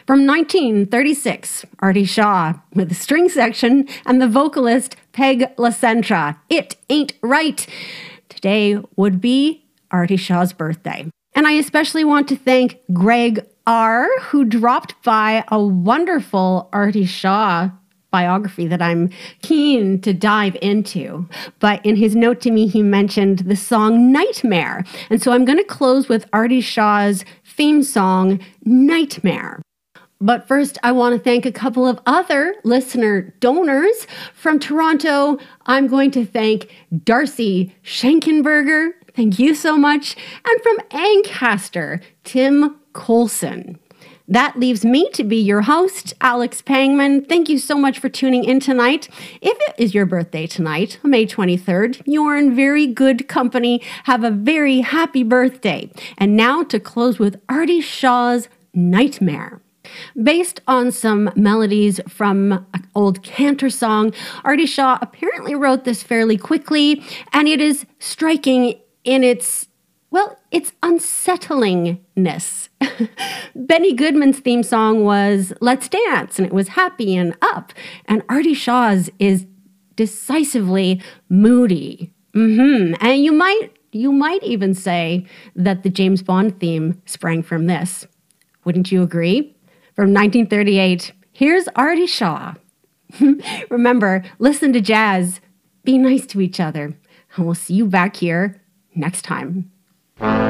From 1936, Artie Shaw with the string section and the vocalist Peg LaCentra. It Ain't Right. Today would be Artie Shaw's birthday. And I especially want to thank Greg R., who dropped by a wonderful Artie Shaw biography that I'm keen to dive into. But in his note to me, he mentioned the song Nightmare. And so I'm going to close with Artie Shaw's theme song, Nightmare. But first, I want to thank a couple of other listener donors. From Toronto, I'm going to thank Darcy Schenkenberger. Thank you so much. And from Ancaster, Tim Colson. That leaves me to be your host, Alex Pangman. Thank you so much for tuning in tonight. If it is your birthday tonight, May 23rd, you are in very good company. Have a very happy birthday. And now to close with Artie Shaw's Nightmare. Based on some melodies from an old cantor song, Artie Shaw apparently wrote this fairly quickly, and it is striking in its unsettlingness. Benny Goodman's theme song was Let's Dance, and it was happy and up. And Artie Shaw's is decisively moody. And you might even say that the James Bond theme sprang from this. Wouldn't you agree? From 1938, here's Artie Shaw. Remember, listen to jazz, be nice to each other, and we'll see you back here next time.